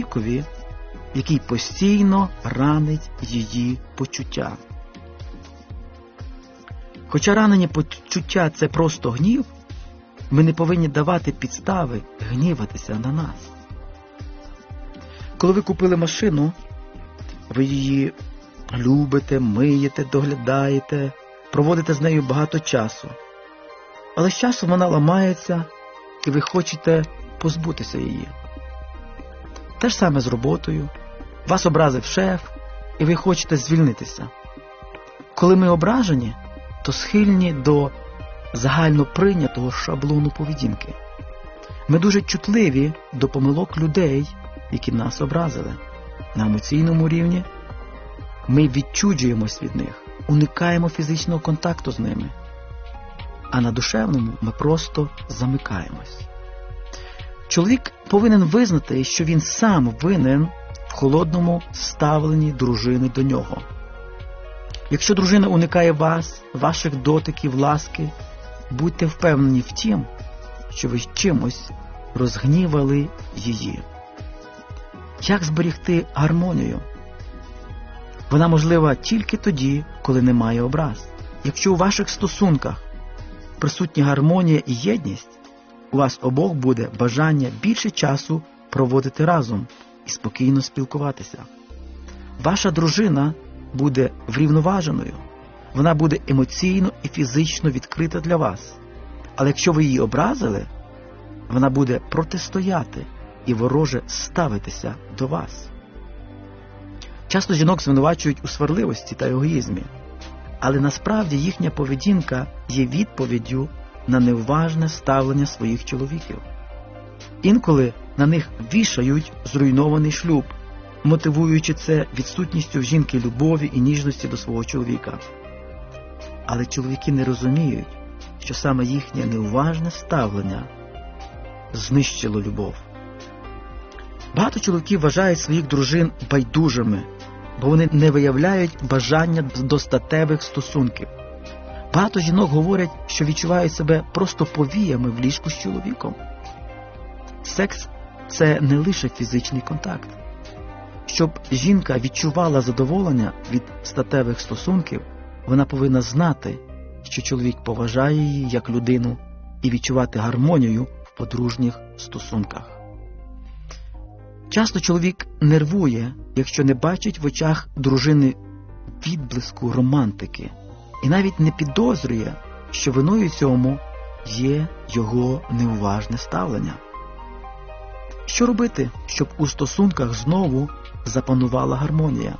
чоловікові, який постійно ранить її почуття. Хоча ранення почуття – це просто гнів, ми не повинні давати підстави гніватися на нас. Коли ви купили машину, ви її любите, миєте, доглядаєте, проводите з нею багато часу. Але з часом вона ламається, і ви хочете позбутися її. Те ж саме з роботою. Вас образив шеф, і ви хочете звільнитися. Коли ми ображені, то схильні до загально прийнятого шаблону поведінки. Ми дуже чутливі до помилок людей, які нас образили. На емоційному рівні ми відчуджуємось від них, уникаємо фізичного контакту з ними. А на душевному ми просто замикаємось. Чоловік повинен визнати, що він сам винен в холодному ставленні дружини до нього. Якщо дружина уникає вас, ваших дотиків, ласки, будьте впевнені в тім, що ви чимось розгнівали її. Як зберегти гармонію? Вона можлива тільки тоді, коли немає образ. Якщо у ваших стосунках присутня гармонія і єдність, у вас обох буде бажання більше часу проводити разом і спокійно спілкуватися. Ваша дружина буде врівноваженою, вона буде емоційно і фізично відкрита для вас. Але якщо ви її образили, вона буде протистояти і вороже ставитися до вас. Часто жінок звинувачують у сварливості та егоїзмі, але насправді їхня поведінка є відповіддю на неуважне ставлення своїх чоловіків. Інколи на них вішають зруйнований шлюб, мотивуючи це відсутністю в жінки любові і ніжності до свого чоловіка. Але чоловіки не розуміють, що саме їхнє неуважне ставлення знищило любов. Багато чоловіків вважають своїх дружин байдужими, бо вони не виявляють бажання до статевих стосунків. Багато жінок говорять, що відчувають себе просто повіями в ліжку з чоловіком. Секс – це не лише фізичний контакт. Щоб жінка відчувала задоволення від статевих стосунків, вона повинна знати, що чоловік поважає її як людину і відчувати гармонію в подружніх стосунках. Часто чоловік нервує, якщо не бачить в очах дружини відблиску романтики і навіть не підозрює, що виною цьому є його неуважне ставлення. Що робити, щоб у стосунках знову запанувала гармонія?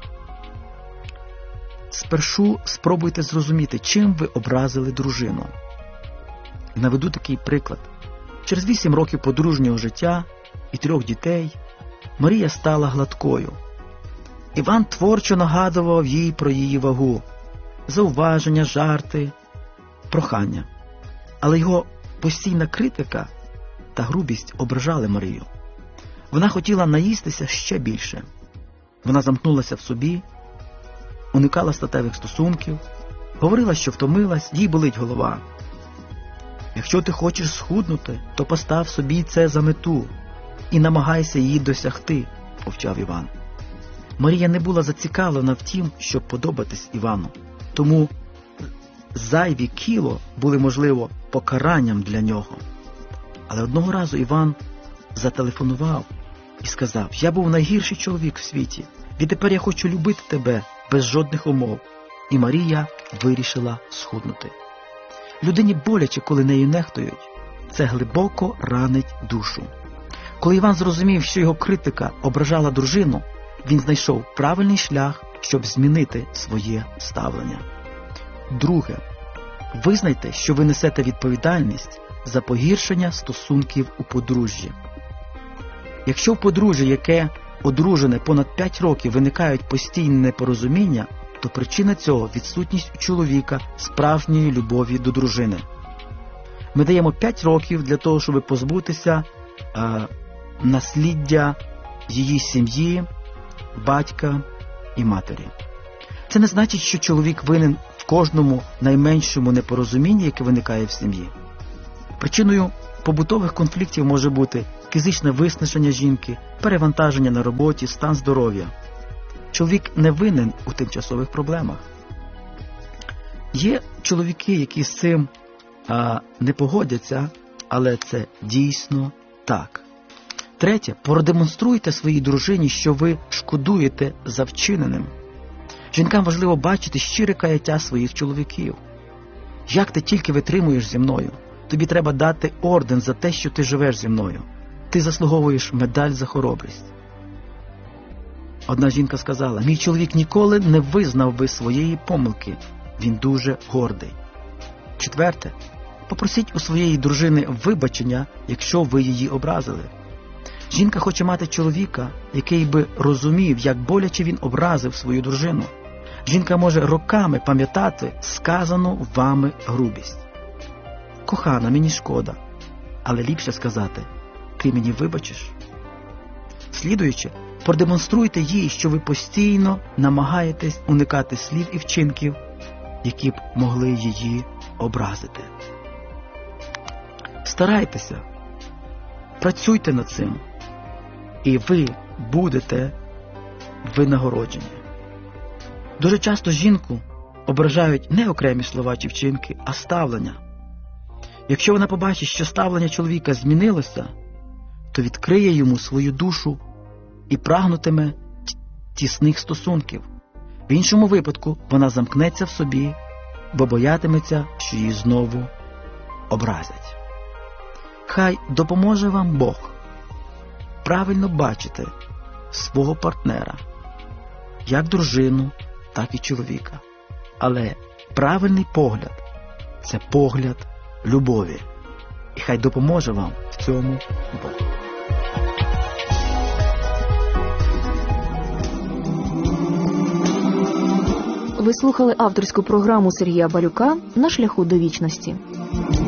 Спершу спробуйте зрозуміти, чим ви образили дружину. Наведу такий приклад. Через 8 років подружнього життя і 3 дітей Марія стала гладкою. Іван творчо нагадував їй про її вагу, зауваження, жарти, прохання. Але його постійна критика та грубість ображали Марію. Вона хотіла наїстися ще більше. Вона замкнулася в собі, уникала статевих стосунків, говорила, що втомилась, їй болить голова. Якщо ти хочеш схуднути, то постав собі це за мету і намагайся її досягти, повчав Іван. Марія не була зацікавлена в тім, щоб подобатись Івану. Тому зайві кіло були, можливо, покаранням для нього. Але одного разу Іван зателефонував і сказав: «Я був найгірший чоловік в світі. Відтепер я хочу любити тебе без жодних умов». І Марія вирішила схуднути. Людині боляче, коли нею нехтують. Це глибоко ранить душу. Коли Іван зрозумів, що його критика ображала дружину, він знайшов правильний шлях, щоб змінити своє ставлення. Друге. Визнайте, що ви несете відповідальність за погіршення стосунків у подружжі. Якщо в подружжі, яке одружене понад 5 років, виникають постійні непорозуміння, то причина цього – відсутність у чоловіка справжньої любові до дружини. Ми даємо 5 років для того, щоб позбутися насліддя її сім'ї, батька і матері. Це не значить, що чоловік винен в кожному найменшому непорозумінні, яке виникає в сім'ї. Причиною побутових конфліктів може бути фізичне виснаження жінки, перевантаження на роботі, стан здоров'я. Чоловік не винен у тимчасових проблемах. Є чоловіки, які з цим не погодяться, але це дійсно так. Третє. Продемонструйте своїй дружині, що ви шкодуєте за вчиненим. Жінкам важливо бачити щире каяття своїх чоловіків. Як ти тільки витримуєш зі мною? Тобі треба дати орден за те, що ти живеш зі мною. Ти заслуговуєш медаль за хоробрість. Одна жінка сказала: мій чоловік ніколи не визнав би своєї помилки. Він дуже гордий. Четверте. Попросіть у своєї дружини вибачення, якщо ви її образили. Жінка хоче мати чоловіка, який би розумів, як боляче він образив свою дружину. Жінка може роками пам'ятати сказану вами грубість. Кохана, мені шкода, але ліпше сказати: ти мені вибачиш? Слідуючи, продемонструйте їй, що ви постійно намагаєтесь уникати слів і вчинків, які б могли її образити. Старайтеся, працюйте над цим, і ви будете винагороджені. Дуже часто жінку ображають не окремі слова чи вчинки, а ставлення. Якщо вона побачить, що ставлення чоловіка змінилося, то відкриє йому свою душу і прагнутиме тісних стосунків. В іншому випадку вона замкнеться в собі, бо боятиметься, що її знову образять. Хай допоможе вам Бог правильно бачити свого партнера, як дружину, так і чоловіка. Але правильний погляд – це погляд любові. І хай допоможе вам в цьому Бог. Ви слухали авторську програму Сергія Балюка «На шляху до вічності».